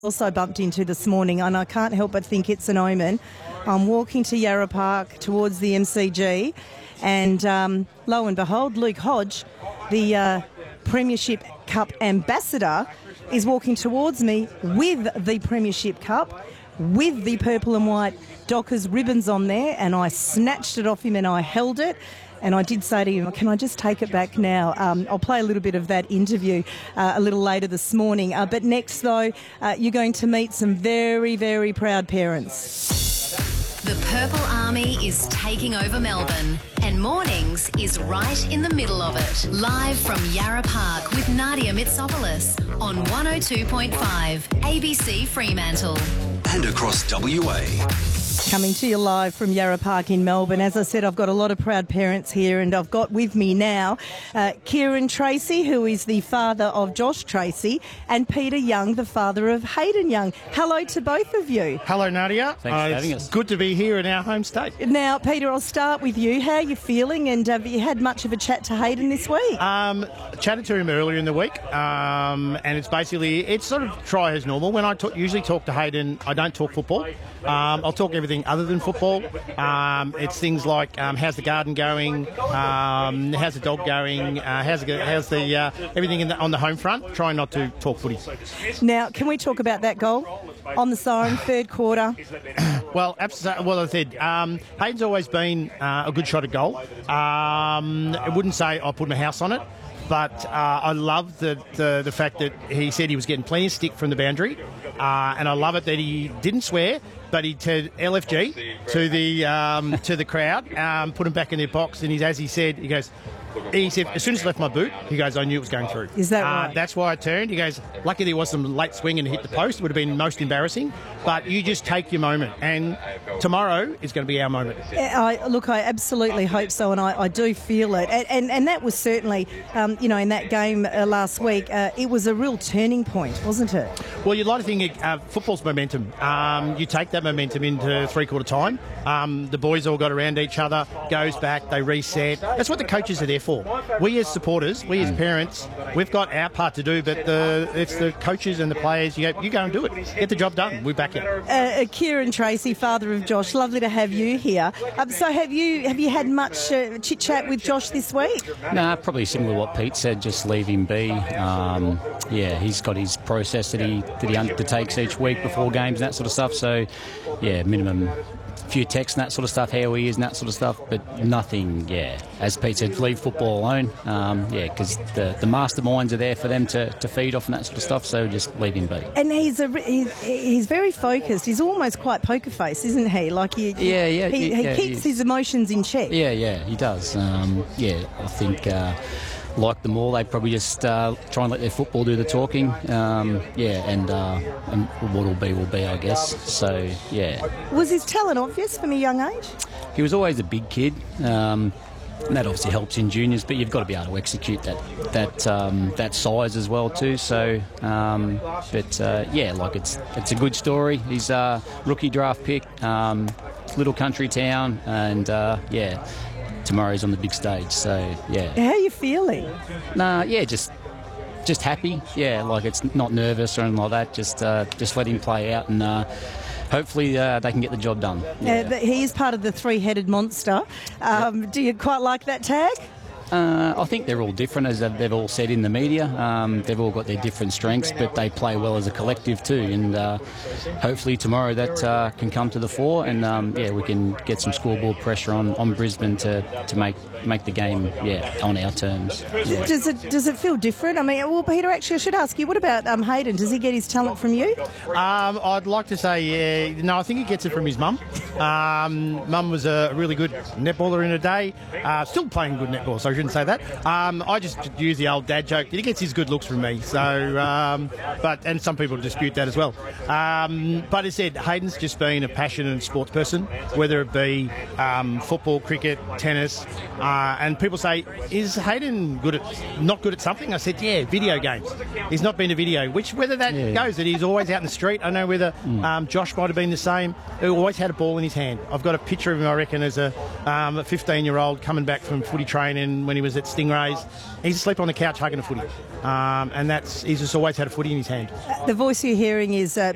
Also bumped into this morning, and I can't help but think it's an omen. I'm walking to Yarra Park towards the MCG, and lo and behold, Luke Hodge, the Premiership Cup ambassador, is walking towards me with the Premiership Cup, with the purple and white Dockers ribbons on there, and I snatched it off him and I held it. And I did say to him, can I just take it back now? I'll play a little bit of that interview a little later this morning. But next, though, you're going to meet some very, very proud parents. The Purple Army is taking over Melbourne, and Mornings is right in the middle of it. Live from Yarra Park with Nadia Mitsopoulos on 102.5 ABC Fremantle. And across WA. Coming to you live from Yarra Park in Melbourne. As I said, I've got a lot of proud parents here, and I've got with me now Kieran Tracy, who is the father of Josh Tracy, and Peter Young, the father of Hayden Young. Hello to both of you. Hello, Nadia. Thanks for having us. Good to be here in our home state. Now, Peter, I'll start with you. How are you feeling, and have you had much of a chat to Hayden this week? Chatted to him earlier in the week, and it's sort of try as normal. When I usually talk to Hayden, I don't talk football. I'll talk everything other than football. It's things like how's the garden going, how's the dog going, how's the everything on the home front. Try not to talk footy. Now, can we talk about that goal on the siren, third quarter? Well, as I said, Hayden's always been a good shot at goal. I wouldn't say I put my house on it, but I love the fact that he said he was getting plenty of stick from the boundary, and I love it that he didn't swear, but he said LFG to the crowd, put him back in their box, and as he said, he said, as soon as I left my boot, he goes, I knew it was going through. Is that right? That's why I turned. He goes, lucky there was some late swing and hit the post. It would have been most embarrassing. But you just take your moment. And tomorrow is going to be our moment. I absolutely hope so, and I do feel it. And that was certainly, in that game last week, it was a real turning point, wasn't it? Well, you'd like to think football's momentum. You take that momentum into three-quarter time. The boys all got around each other, goes back, they reset. That's what the coaches are there for. We as supporters, we as parents, we've got our part to do, but it's the coaches and the players. You go and do it. Get the job done. We're back in. Kieran Tracy, father of Josh, lovely to have you here. So have you had much chit-chat with Josh this week? Nah, probably similar to what Pete said, just leave him be. He's got his process that he undertakes each week before games and that sort of stuff. So, minimum few texts and that sort of stuff, how he is and that sort of stuff, but nothing, as Pete said, leave football alone, because the masterminds are there for them to feed off and that sort of stuff, so just leave him be. And he's very focused. He's almost quite poker face, isn't he? Like he keeps his emotions in check. Yeah, he does. I think like them all, they probably just try and let their football do the talking. And what will be, I guess. So, Was his talent obvious from a young age? He was always a big kid. And that obviously helps in juniors, but you've got to be able to execute that size as well too. So, it's a good story. He's a rookie draft pick, little country town, and tomorrow's on the big stage. So How are you feeling? Just happy. It's not nervous or anything like that. Just let him play out and. Hopefully they can get the job done. He is part of the three-headed monster. Do you quite like that tag? I think they're all different, as they've all said in the media. They've all got their different strengths, but they play well as a collective too. And hopefully tomorrow that can come to the fore, and we can get some scoreboard pressure on Brisbane to make the game on our terms. Yeah. Does it feel different? I mean, well, Peter, actually, I should ask you, what about Hayden? Does he get his talent from you? I'd like to say, no, I think he gets it from his mum. Mum was a really good netballer in her day, still playing good netball, so I shouldn't say that. I just use the old dad joke that he gets his good looks from me. So, and some people dispute that as well. But as I said, Hayden's just been a passionate sports person, whether it be football, cricket, tennis. And people say, is Hayden not good at something? I said, video games. He's not been to video, whether that goes, that he's always out in the street. I don't know whether Josh might have been the same, who always had a ball in his hand. I've got a picture of him, I reckon, as a 15-year-old coming back from footy training when he was at Stingrays. He's asleep on the couch hugging a footy. And he's just always had a footy in his hand. The voice you're hearing is